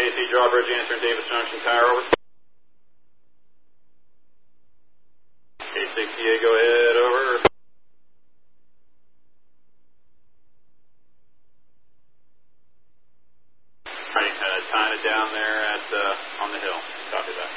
KC Drawbridge answering Davis Junction Tower, over. K6EA, go ahead, over. Alright, tying it down there at, on the hill. Copy that.